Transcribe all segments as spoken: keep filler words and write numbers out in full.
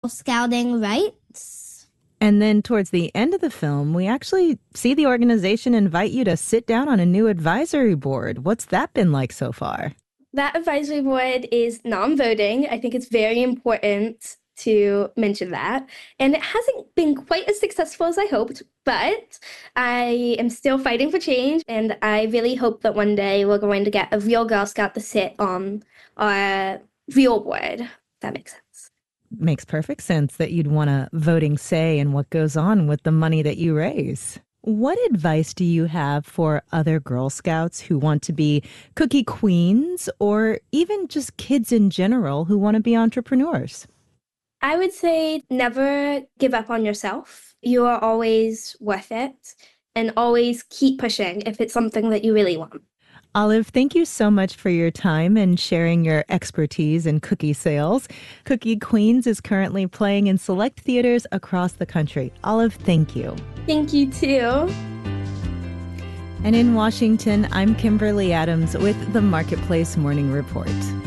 Scouting rights. And then towards the end of the film, we actually see the organization invite you to sit down on a new advisory board. What's that been like so far? That advisory board is non-voting. I think it's very important to mention that. And it hasn't been quite as successful as I hoped, but I am still fighting for change. And I really hope that one day we're going to get a real Girl Scout to sit on our real board. If that makes sense. Makes perfect sense that you'd want a voting say in what goes on with the money that you raise. What advice do you have for other Girl Scouts who want to be cookie queens, or even just kids in general who want to be entrepreneurs? I would say never give up on yourself. You are always worth it, and always keep pushing if it's something that you really want. Olive, thank you so much for your time and sharing your expertise in cookie sales. Cookie Queens is currently playing in select theaters across the country. Olive, thank you. Thank you, too. And in Washington, I'm Kimberly Adams with the Marketplace Morning Report.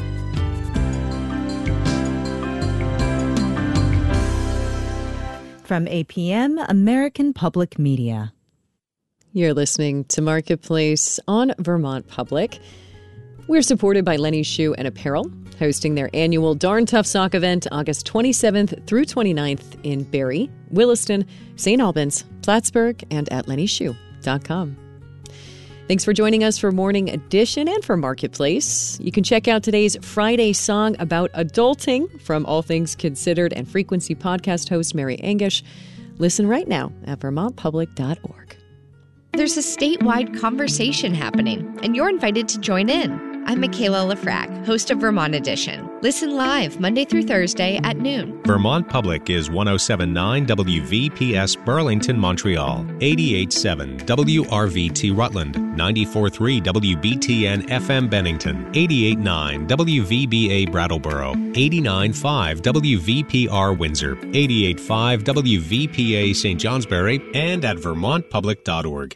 From A P M, American Public Media. You're listening to Marketplace on Vermont Public. We're supported by Lenny's Shoe and Apparel, hosting their annual Darn Tough Sock event August twenty-seventh through twenty-ninth in Barrie, Williston, Saint Albans, Plattsburgh, and at lenny shoe dot com. Thanks for joining us for Morning Edition and for Marketplace. You can check out today's Friday song about adulting from All Things Considered and Frequency podcast host Mary Angish. Listen right now at vermont public dot org. There's a statewide conversation happening, and you're invited to join in. I'm Michaela Lafrac, host of Vermont Edition. Listen live Monday through Thursday at noon. Vermont Public is one oh seven point nine W V P S Burlington, Montreal, eighty-eight point seven W R V T Rutland, ninety-four point three W B T N F M Bennington, eighty-eight point nine W V B A Brattleboro, eighty-nine point five W V P R Windsor, eighty-eight point five W V P A Saint Johnsbury, and at vermont public dot org.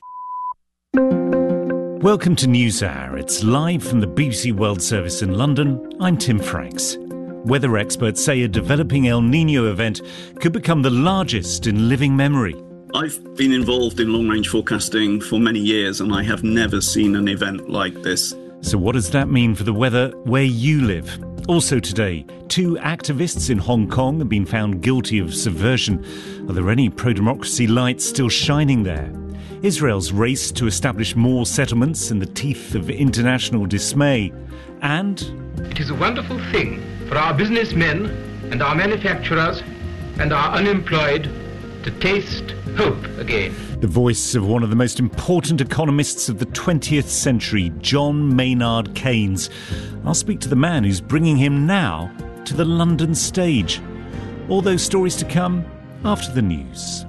Welcome to NewsHour. It's live from the B B C World Service in London. I'm Tim Franks. Weather experts say a developing El Niño event could become the largest in living memory. I've been involved in long-range forecasting for many years, and I have never seen an event like this. So what does that mean for the weather where you live? Also today, two activists in Hong Kong have been found guilty of subversion. Are there any pro-democracy lights still shining there? Israel's race to establish more settlements in the teeth of international dismay. And it is a wonderful thing for our businessmen and our manufacturers and our unemployed to taste hope again. The voice of one of the most important economists of the twentieth century, John Maynard Keynes. I'll speak to the man who's bringing him now to the London stage. All those stories to come after the news.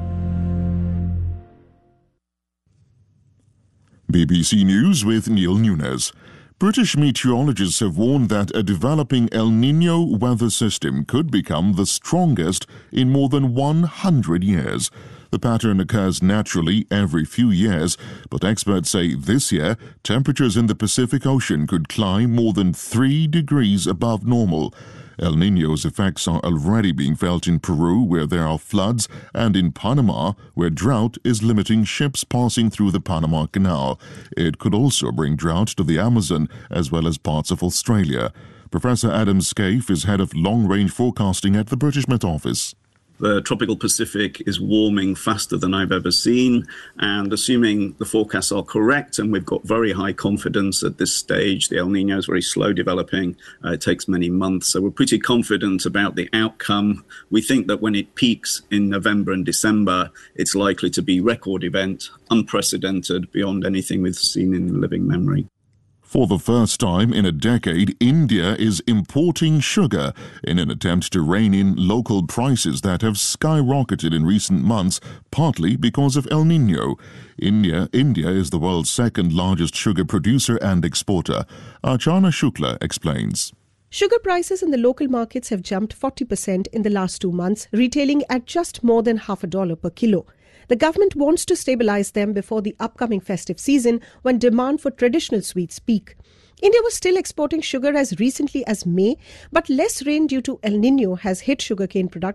B B C News with Neil Nunes. British meteorologists have warned that a developing El Niño weather system could become the strongest in more than one hundred years. The pattern occurs naturally every few years, but experts say this year temperatures in the Pacific Ocean could climb more than three degrees above normal. El Niño's effects are already being felt in Peru, where there are floods, and in Panama, where drought is limiting ships passing through the Panama Canal. It could also bring drought to the Amazon, as well as parts of Australia. Professor Adam Scaife is head of long-range forecasting at the British Met Office. The tropical Pacific is warming faster than I've ever seen, and assuming the forecasts are correct, and we've got very high confidence at this stage, the El Niño is very slow developing, uh, it takes many months, so we're pretty confident about the outcome. We think that when it peaks in November and December, it's likely to be a record event, unprecedented beyond anything we've seen in living memory. For the first time in a decade, India is importing sugar in an attempt to rein in local prices that have skyrocketed in recent months, partly because of El Niño. India, India is the world's second largest sugar producer and exporter. Archana Shukla explains. Sugar prices in the local markets have jumped forty percent in the last two months, retailing at just more than half a dollar per kilo. The government wants to stabilize them before the upcoming festive season, when demand for traditional sweets peak. India was still exporting sugar as recently as May, but less rain due to El Niño has hit sugarcane production